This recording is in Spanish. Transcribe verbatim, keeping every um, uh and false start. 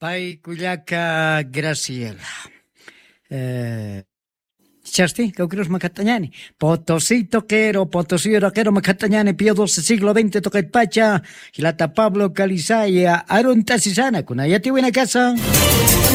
Pai Cullaca Graciela. Eh, Chasti, Caucros Macatañani. Potosí toquero, Potosí rockero Macatañani, Pío doce, siglo veinte, Toquetpacha, Gilata Pablo Calizaya, Aron Tasisana, Kunayati buena casa.